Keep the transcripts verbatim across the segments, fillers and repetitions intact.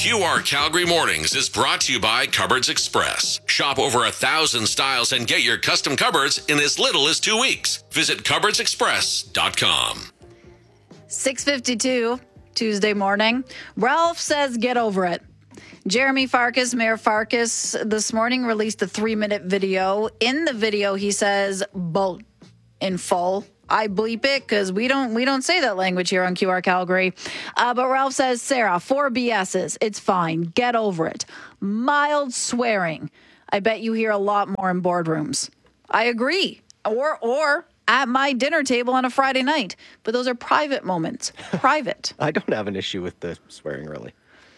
Q R Calgary Mornings is brought to you by Cupboards Express. Shop over a thousand styles and get your custom cupboards in as little as two weeks. Visit cupboards express dot com. six fifty-two, Tuesday morning. Ralph says get over it. Jeremy Farkas, Mayor Farkas, this morning released a three-minute video. In the video, he says, bolt in full. I bleep it because we don't we don't say that language here on Q R Calgary. Uh, but Ralph says, Sarah, four B S's. It's fine. Get over it. Mild swearing. I bet you hear a lot more in boardrooms. I agree. Or or at my dinner table on a Friday night. But those are private moments. Private. I don't have an issue with the swearing, really.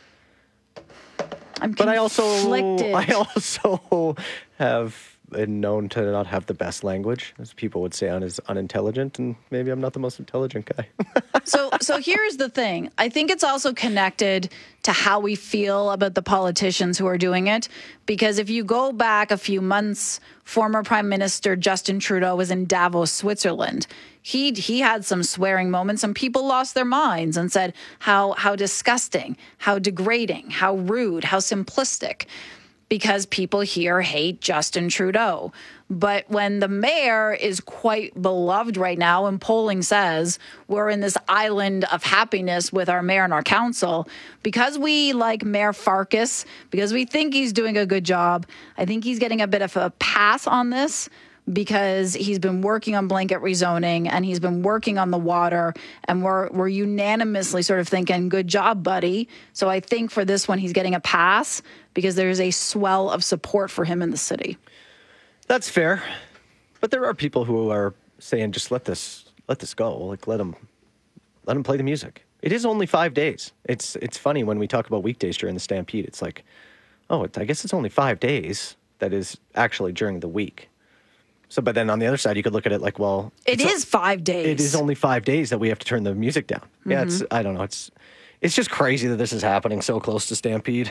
I'm but I also conflicted. I also have been known to not have the best language, as people would say, I'm as unintelligent, and maybe I'm not the most intelligent guy. so so here's the thing. I think it's also connected to how we feel about the politicians who are doing it. Because if you go back a few months, former Prime Minister Justin Trudeau was in Davos, Switzerland. He he had some swearing moments, and people lost their minds and said how how disgusting, how degrading, how rude, how simplistic. Because people here hate Justin Trudeau. But when the mayor is quite beloved right now, and polling says we're in this island of happiness with our mayor and our council, because we like Mayor Farkas, because we think he's doing a good job, I think he's getting a bit of a pass on this because he's been working on blanket rezoning and he's been working on the water, and we're we're unanimously sort of thinking, good job, buddy. So I think for this one, he's getting a pass because there's a swell of support for him in the city. That's fair. But there are people who are saying, just let this let this go. Like, let him, let him play the music. It is only five days. It's it's funny when we talk about weekdays during the Stampede. It's like, oh, I guess it's only five days that is actually during the week. So, but then on the other side, you could look at it like, well, it is o- five days. It is only five days that we have to turn the music down. Mm-hmm. Yeah, it's, I don't know. It's, it's just crazy that this is happening so close to Stampede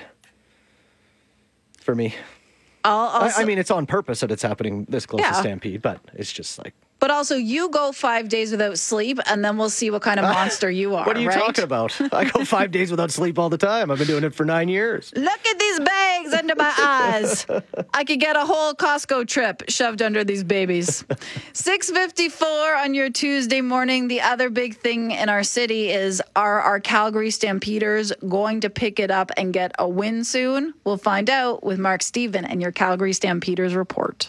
for me. I'll also, I, I mean, it's on purpose that it's happening this close yeah. to Stampede, but it's just like. But also, you go five days without sleep, and then we'll see what kind of monster you are. What are you right? talking about? I go five days without sleep all the time. I've been doing it for nine years. Look at these bags under my eyes. I could get a whole Costco trip shoved under these babies. six fifty-four on your Tuesday morning. The other big thing in our city is, are our Calgary Stampeders going to pick it up and get a win soon? We'll find out with Mark Stephen and your Calgary Stampeders report.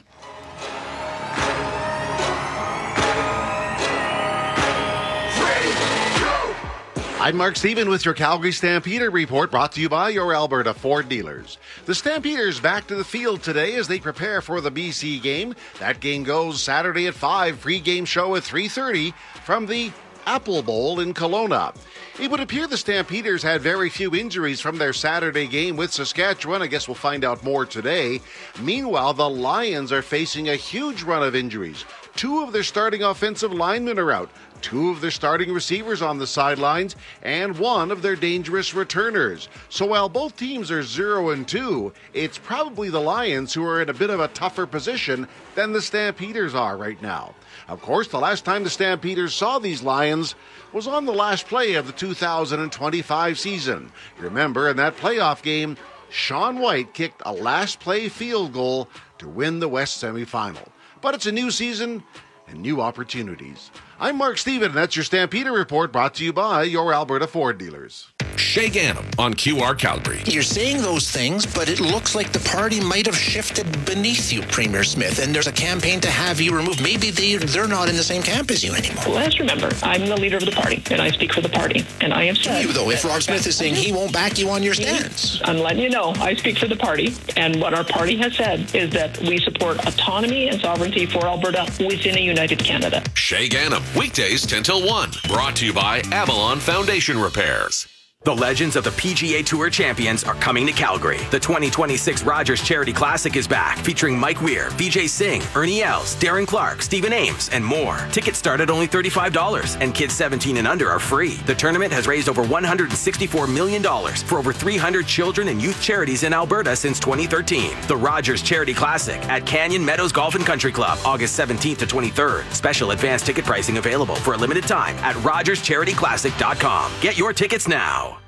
I'm Mark Stephen with your Calgary Stampeder report, brought to you by your Alberta Ford dealers. The Stampeders back to the field today as they prepare for the B C game. That game goes Saturday at five, pre-game show at three thirty from the Apple Bowl in Kelowna. It would appear the Stampeders had very few injuries from their Saturday game with Saskatchewan. I guess we'll find out more today. Meanwhile, the Lions are facing a huge run of injuries. Two of their starting offensive linemen are out. Two of their starting receivers on the sidelines, and one of their dangerous returners. So while both teams are zero and two, it's probably the Lions who are in a bit of a tougher position than the Stampeders are right now. Of course, the last time the Stampeders saw these Lions was on the last play of the two thousand twenty-five season. Remember, in that playoff game, Sean White kicked a last-play field goal to win the West semifinal. But it's a new season and new opportunities. I'm Mark Stephen, and that's your Stampeder Report, brought to you by your Alberta Ford dealers. Shay Gannam on Q R Calgary. You're saying those things, but it looks like the party might have shifted beneath you, Premier Smith, and there's a campaign to have you removed. Maybe they, they're not in the same camp as you anymore. Well, let's remember, I'm the leader of the party, and I speak for the party. And I have said... You, though, if Rob Smith is saying he won't back you on your stance. I'm letting you know, I speak for the party, and what our party has said is that we support autonomy and sovereignty for Alberta within a united Canada. Shay Gannam, weekdays ten till one. Brought to you by Avalon Foundation Repairs. The legends of the P G A Tour champions are coming to Calgary. The twenty twenty-six Rogers Charity Classic is back, featuring Mike Weir, Vijay Singh, Ernie Els, Darren Clark, Stephen Ames, and more. Tickets start at only thirty-five dollars, and kids seventeen and under are free. The tournament has raised over one hundred sixty-four million dollars for over three hundred children and youth charities in Alberta since twenty thirteen. The Rogers Charity Classic at Canyon Meadows Golf and Country Club, August seventeenth to twenty-third. Special advance ticket pricing available for a limited time at rogers charity classic dot com. Get your tickets now.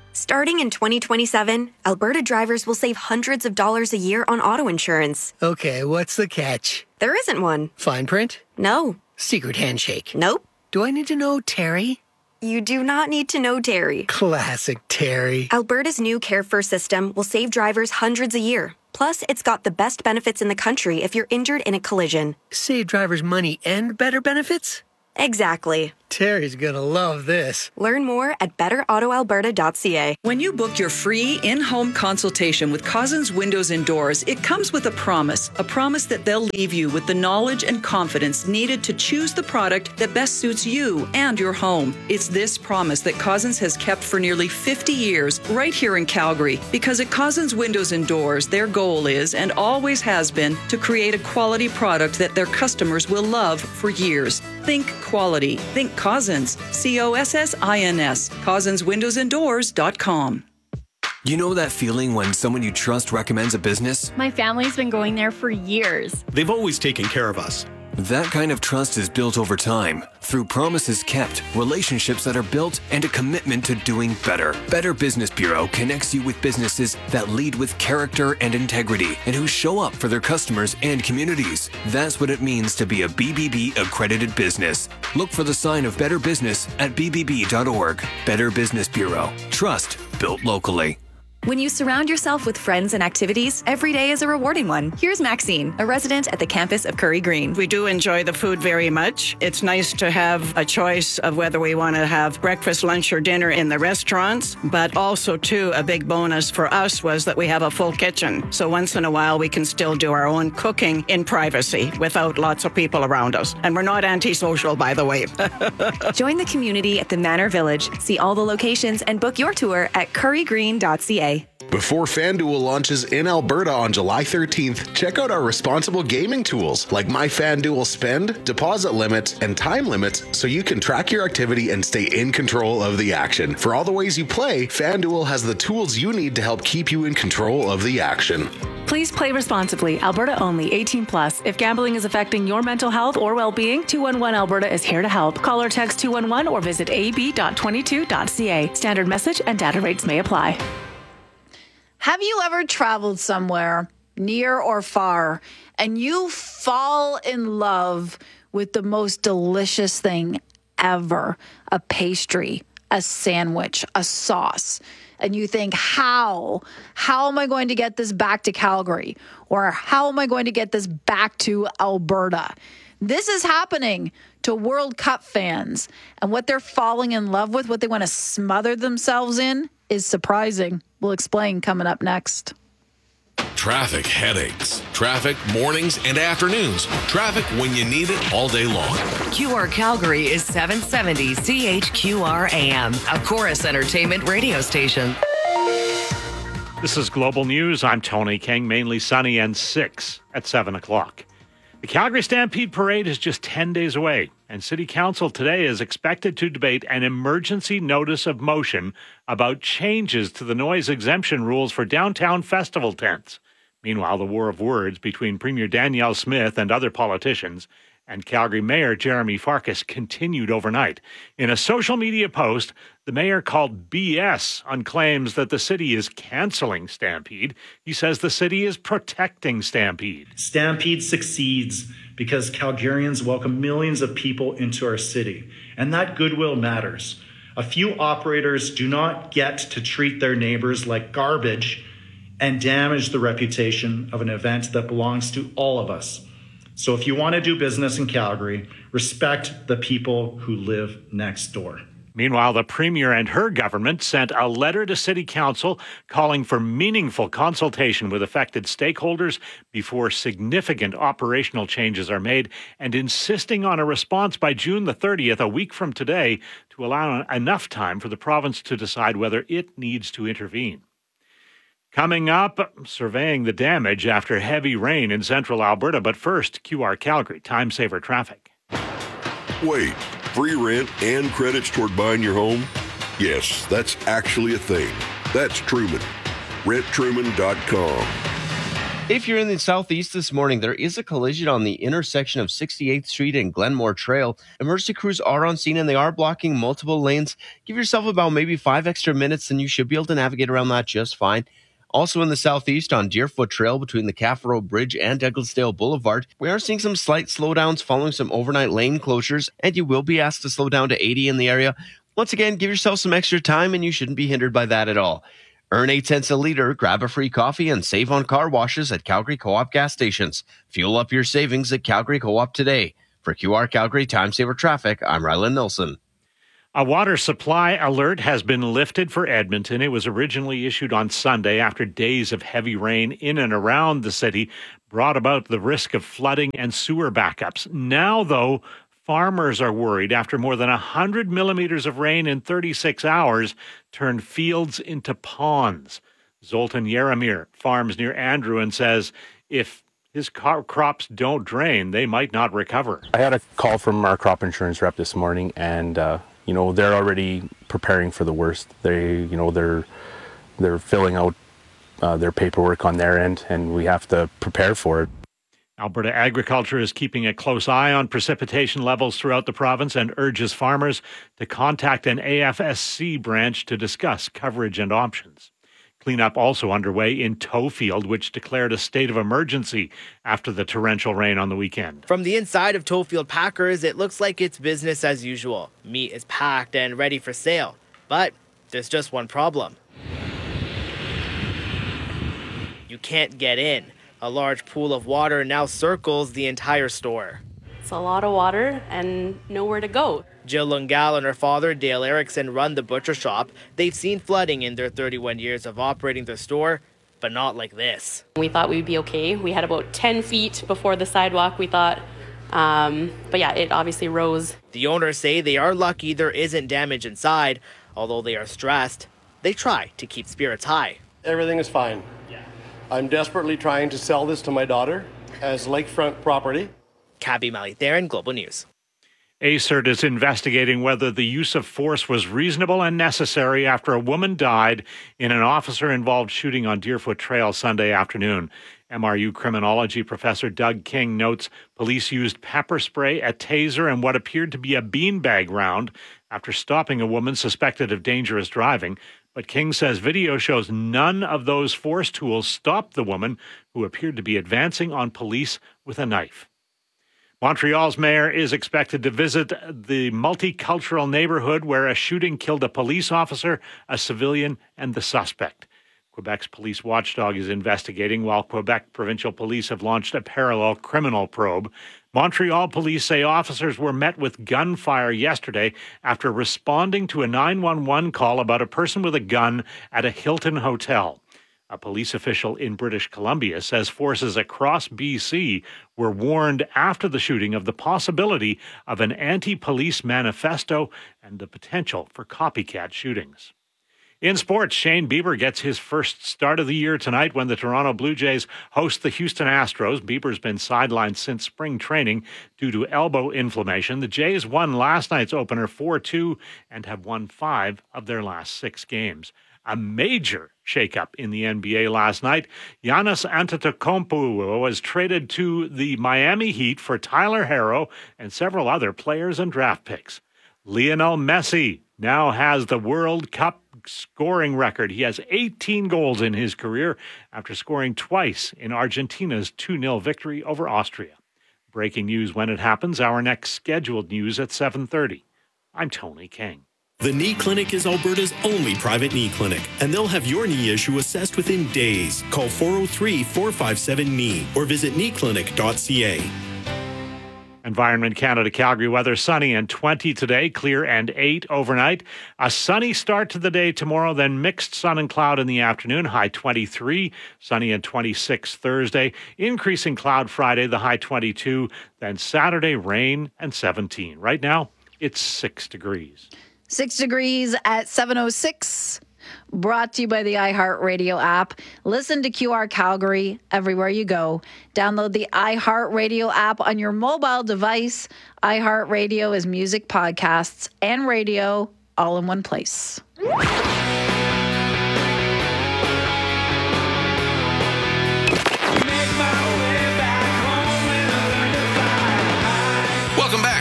Starting in twenty twenty-seven, Alberta drivers will save hundreds of dollars a year on auto insurance. Okay, what's the catch? There isn't one. Fine print? No. Secret handshake? Nope. Do I need to know Terry? You do not need to know Terry. Classic Terry. Alberta's new Care First system will save drivers hundreds a year. Plus, it's got the best benefits in the country if you're injured in a collision. Save drivers money and better benefits? Exactly. Terry's gonna love this. Learn more at better auto alberta dot c a. When you book your free in-home consultation with Cousins Windows and Doors, it comes with a promise. A promise that they'll leave you with the knowledge and confidence needed to choose the product that best suits you and your home. It's this promise that Cousins has kept for nearly fifty years right here in Calgary. Because at Cousins Windows and Doors, their goal is, and always has been, to create a quality product that their customers will love for years. Think quality. Think Cousins. C O S S I N S. Cousins Windows and Doors dot com. You know that feeling when someone you trust recommends a business? My family's been going there for years. They've always taken care of us. That kind of trust is built over time through promises kept, relationships that are built, and a commitment to doing better. Better Business Bureau connects you with businesses that lead with character and integrity and who show up for their customers and communities. That's what it means to be a B B B accredited business. Look for the sign of Better Business at b b b dot org. Better Business Bureau. Trust built locally. When you surround yourself with friends and activities, every day is a rewarding one. Here's Maxine, a resident at the campus of Curry Green. We do enjoy the food very much. It's nice to have a choice of whether we want to have breakfast, lunch, or dinner in the restaurants, but also, too, a big bonus for us was that we have a full kitchen. So once in a while, we can still do our own cooking in privacy without lots of people around us. And we're not antisocial, by the way. Join the community at the Manor Village. See all the locations and book your tour at curry green dot c a. Before FanDuel launches in Alberta on July thirteenth, check out our responsible gaming tools like My FanDuel Spend, deposit limits, and time limits so you can track your activity and stay in control of the action. For all the ways you play, FanDuel has the tools you need to help keep you in control of the action. Please play responsibly. Alberta only. eighteen plus. If gambling is affecting your mental health or well-being, two one one Alberta is here to help. Call or text two one one or visit a b dot twenty-two dot c a. Standard message and data rates may apply. Have you ever traveled somewhere, near or far, and you fall in love with the most delicious thing ever? A pastry, a sandwich, a sauce. And you think, how? How am I going to get this back to Calgary? Or how am I going to get this back to Alberta? This is happening to World Cup fans. And what they're falling in love with, what they want to smother themselves in, is surprising. We'll explain coming up next. Traffic headaches. Traffic mornings and afternoons. Traffic when you need it all day long. Q R Calgary is seven seventy C H Q R A M, a Chorus Entertainment radio station. This is Global News. I'm Tony King. Mainly sunny and six at seven o'clock. The Calgary Stampede Parade is just ten days away, and City Council today is expected to debate an emergency notice of motion about changes to the noise exemption rules for downtown festival tents. Meanwhile, the war of words between Premier Danielle Smith and other politicians and Calgary Mayor Jeremy Farkas continued overnight. In a social media post, the mayor called B S on claims that the city is canceling Stampede. He says the city is protecting Stampede. Stampede succeeds because Calgarians welcome millions of people into our city, and that goodwill matters. A few operators do not get to treat their neighbors like garbage and damage the reputation of an event that belongs to all of us. So if you want to do business in Calgary, respect the people who live next door. Meanwhile, the Premier and her government sent a letter to City Council calling for meaningful consultation with affected stakeholders before significant operational changes are made and insisting on a response by June the thirtieth, a week from today, to allow enough time for the province to decide whether it needs to intervene. Coming up, surveying the damage after heavy rain in central Alberta. But first, Q R Calgary, time saver traffic. Wait, free rent and credits toward buying your home? Yes, that's actually a thing. That's Truman. rent truman dot com. If you're in the southeast this morning, there is a collision on the intersection of sixty-eighth Street and Glenmore Trail. Emergency crews are on scene and they are blocking multiple lanes. Give yourself about maybe five extra minutes and you should be able to navigate around that just fine. Also in the southeast on Deerfoot Trail between the Caffaro Bridge and Douglasdale Boulevard, we are seeing some slight slowdowns following some overnight lane closures, and you will be asked to slow down to eighty in the area. Once again, give yourself some extra time and you shouldn't be hindered by that at all. Earn eight cents a liter, grab a free coffee, and save on car washes at Calgary Co-op gas stations. Fuel up your savings at Calgary Co-op today. For Q R Calgary Time Saver Traffic, I'm Ryland Nilsson. A water supply alert has been lifted for Edmonton. It was originally issued on Sunday after days of heavy rain in and around the city brought about the risk of flooding and sewer backups. Now, though, farmers are worried after more than one hundred millimeters of rain in thirty-six hours turned fields into ponds. Zoltan Yaramir farms near Andrew and says if his co- crops don't drain, they might not recover. I had a call from our crop insurance rep this morning, and uh, you know they're already preparing for the worst. They, you know, they're they're filling out uh, their paperwork on their end, and we have to prepare for it. Alberta Agriculture is keeping a close eye on precipitation levels throughout the province and urges farmers to contact an A F S C branch to discuss coverage and options. Cleanup also underway in Toefield, which declared a state of emergency after the torrential rain on the weekend. From the inside of Toefield Packers, it looks like it's business as usual. Meat is packed and ready for sale. But there's just one problem. You can't get in. A large pool of water now circles the entire store. It's a lot of water and nowhere to go. Jill Lungal and her father, Dale Erickson, run the butcher shop. They've seen flooding in their thirty-one years of operating the store, but not like this. We thought we'd be okay. We had about ten feet before the sidewalk, we thought. Um, but yeah, it obviously rose. The owners say they are lucky there isn't damage inside. Although they are stressed, they try to keep spirits high. Everything is fine. I'm desperately trying to sell this to my daughter as lakefront property. Cabby Malitharan, Global News. A C E R T is investigating whether the use of force was reasonable and necessary after a woman died in an officer-involved shooting on Deerfoot Trail Sunday afternoon. M R U criminology professor Doug King notes police used pepper spray, a taser, and what appeared to be a beanbag round after stopping a woman suspected of dangerous driving. But King says video shows none of those force tools stopped the woman, who appeared to be advancing on police with a knife. Montreal's mayor is expected to visit the multicultural neighborhood where a shooting killed a police officer, a civilian, and the suspect. Quebec's police watchdog is investigating, while Quebec provincial police have launched a parallel criminal probe. Montreal police say officers were met with gunfire yesterday after responding to a nine one one call about a person with a gun at a Hilton hotel. A police official in British Columbia says forces across B C were warned after the shooting of the possibility of an anti-police manifesto and the potential for copycat shootings. In sports, Shane Bieber gets his first start of the year tonight when the Toronto Blue Jays host the Houston Astros. Bieber's been sidelined since spring training due to elbow inflammation. The Jays won last night's opener four two and have won five of their last six games. A major shakeup in the N B A last night. Giannis Antetokounmpo was traded to the Miami Heat for Tyler Herro and several other players and draft picks. Lionel Messi now has the World Cup scoring record. He has eighteen goals in his career after scoring twice in Argentina's two nil victory over Austria. Breaking news when it happens. Our next scheduled news at seven thirty. I'm Tony King. The Knee Clinic is Alberta's only private knee clinic, and they'll have your knee issue assessed within days. Call four oh three, four five seven, K N E E or visit knee clinic dot c a. Environment Canada Calgary weather, sunny and twenty today, clear and eight overnight. A sunny start to the day tomorrow, then mixed sun and cloud in the afternoon, high twenty-three, sunny and twenty-six Thursday, increasing cloud Friday, the high twenty-two, then Saturday rain and seventeen. Right now, it's six degrees. Six degrees at seven oh six. Brought to you by the iHeartRadio app. Listen to Q R Calgary everywhere you go. Download the iHeartRadio app on your mobile device. iHeartRadio is music, podcasts, and radio all in one place.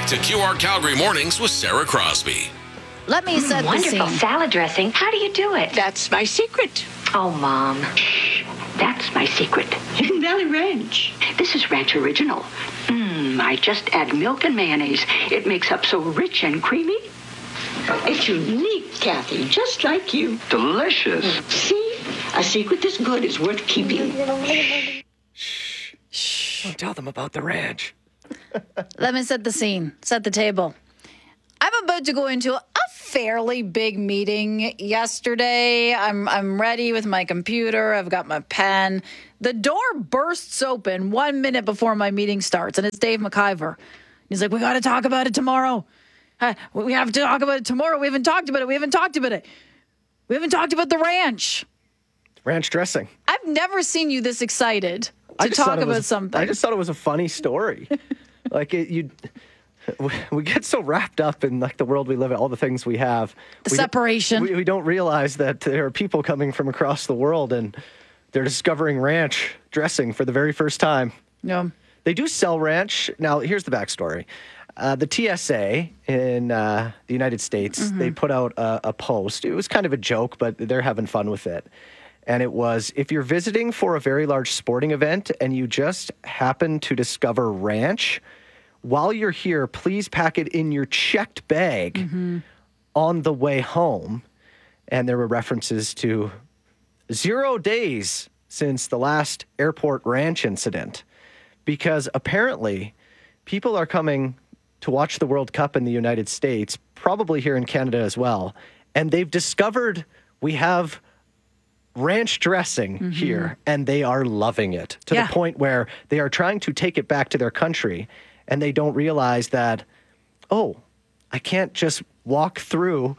to Q R Calgary Mornings with Sarah Crosby. Let me set the Wonderful scene. salad dressing. How do you do it? That's my secret. Oh, Mom. Shh. That's my secret. Hidden Valley Ranch. This is Ranch Original. Mmm, I just add milk and mayonnaise. It makes up so rich and creamy. It's unique, Kathy, just like you. Delicious. See? A secret this good is worth keeping. Shh. Don't tell them about the ranch. Let me set the scene, set the table. I'm about to go into a fairly big meeting yesterday. I'm I'm ready with my computer. I've got my pen. The door bursts open one minute before my meeting starts, and it's Dave McIver. He's like, we got to talk about it tomorrow. Uh, we have to talk about it tomorrow. We haven't talked about it. We haven't talked about it. We haven't talked about the ranch. Ranch dressing. I've never seen you this excited to I just talk thought it about was- something. I just thought it was a funny story. Like it, you, we- we get so wrapped up in like the world we live in, all the things we have. The we don't- separation. We, we don't realize that there are people coming from across the world and they're discovering ranch dressing for the very first time. Yeah. They do sell ranch. Now, here's the backstory. Uh, the T S A in uh, the United States, Mm-hmm. they put out a, a post. It was kind of a joke, but they're having fun with it. And it was, if you're visiting for a very large sporting event and you just happen to discover ranch, while you're here, please pack it in your checked bag Mm-hmm. on the way home. And there were references to zero days since the last airport ranch incident, because apparently people are coming to watch the World Cup in the United States, probably here in Canada as well, and they've discovered we have ranch dressing Mm-hmm. here, and they are loving it to Yeah. the point where they are trying to take it back to their country, and they don't realize that, oh, I can't just walk through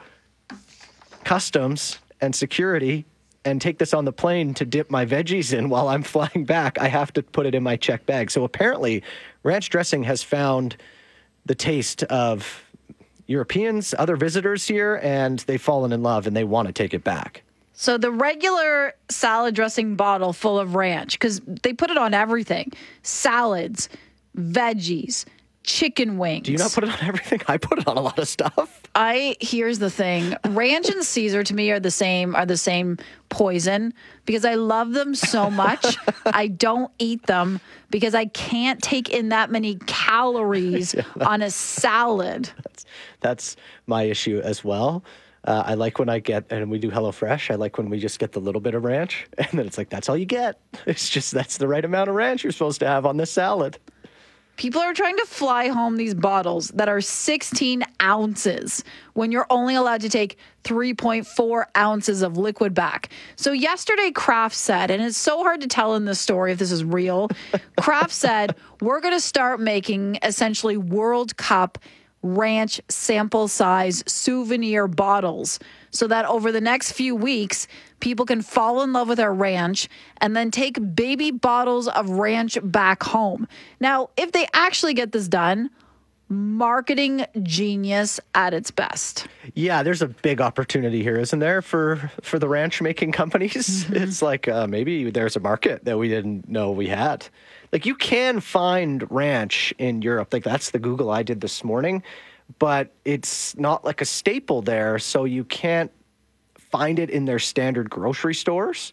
customs and security and take this on the plane to dip my veggies in while I'm flying back. I have to put it in my check bag. So apparently, ranch dressing has found the taste of Europeans, other visitors here, and they've fallen in love and they want to take it back. So the regular salad dressing bottle full of ranch, because they put it on everything, salads, veggies, chicken wings. Do you not put it on everything? I put it on a lot of stuff. I here's the thing. Ranch and Caesar to me are the same are the same poison because I love them so much. I don't eat them because I can't take in that many calories Yeah, on a salad. That's, that's my issue as well. Uh, I like when I get, and we do HelloFresh, I like when we just get the little bit of ranch, and then it's like, that's all you get. It's just, that's the right amount of ranch you're supposed to have on this salad. People are trying to fly home these bottles that are sixteen ounces when you're only allowed to take three point four ounces of liquid back. So yesterday, Kraft said, and it's so hard to tell in this story if this is real, Kraft said, we're going to start making essentially World Cup ranch sample size souvenir bottles so that over the next few weeks, people can fall in love with our ranch and then take baby bottles of ranch back home. Now, if they actually get this done, marketing genius at its best. Yeah, there's a big opportunity here, isn't there, for, for the ranch making companies? Mm-hmm. It's like uh, maybe there's a market that we didn't know we had. Like you can find ranch in Europe. Like that's the Google I did this morning, but it's not like a staple there. So you can't find it in their standard grocery stores.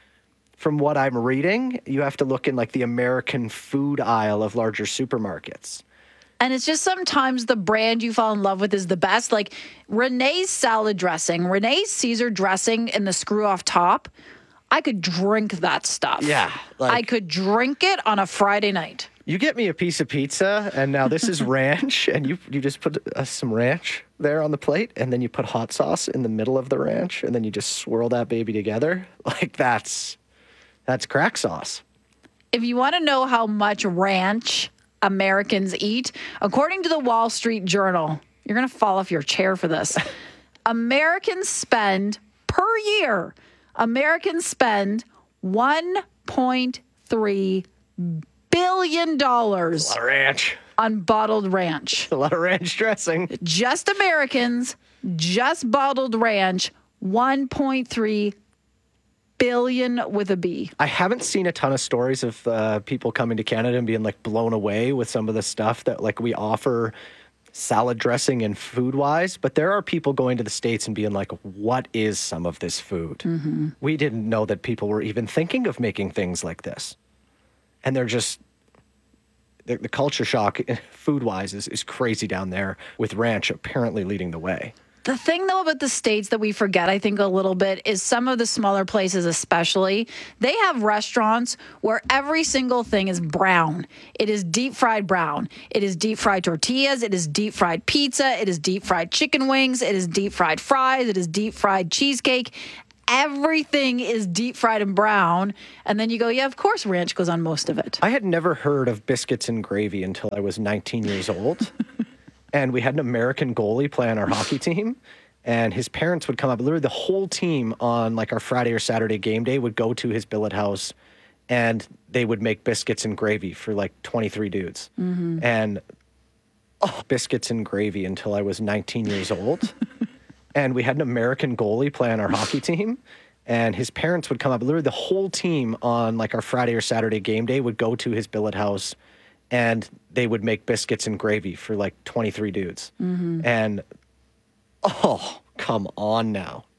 From what I'm reading, you have to look in like the American food aisle of larger supermarkets. And it's just sometimes the brand you fall in love with is the best. Like Renee's salad dressing, Renee's Caesar dressing in the screw off top. I could drink that stuff. Yeah. Like, I could drink it on a Friday night. You get me a piece of pizza, and now this is ranch, and you you just put uh, some ranch there on the plate, and then you put hot sauce in the middle of the ranch, and then you just swirl that baby together. Like that's that's crack sauce. If you want to know how much ranch Americans eat, according to the Wall Street Journal, you're going to fall off your chair for this. Americans spend per year, Americans spend one point three billion dollars a lot of ranch. on bottled ranch. A lot of ranch dressing. Just Americans, just bottled ranch, one point three billion with a B. I haven't seen a ton of stories of uh, people coming to Canada and being like blown away with some of the stuff that like we offer salad dressing and food-wise, but there are people going to the States and being like, what is some of this food? Mm-hmm. We didn't know that people were even thinking of making things like this. And they're just, the, the culture shock food-wise is, is crazy down there, with ranch apparently leading the way. The thing, though, about the States that we forget, I think, a little bit is some of the smaller places especially, they have restaurants where every single thing is brown. It is deep-fried brown. It is deep-fried tortillas. It is deep-fried pizza. It is deep-fried chicken wings. It is deep-fried fries. It is deep-fried cheesecake. Everything is deep-fried and brown. And then you go, yeah, of course ranch goes on most of it. I had never heard of biscuits and gravy until I was nineteen years old. And we had an American goalie play on our hockey team, and his parents would come up. Literally, the whole team on like our Friday or Saturday game day would go to his billet house, and they would make biscuits and gravy for like twenty-three dudes. Mm-hmm. And oh, biscuits and gravy until I was nineteen years old. And we had an American goalie play on our hockey team, and his parents would come up. Literally, the whole team on like our Friday or Saturday game day would go to his billet house, and they would make biscuits and gravy for like twenty-three dudes. Mm-hmm. And, oh, come on now.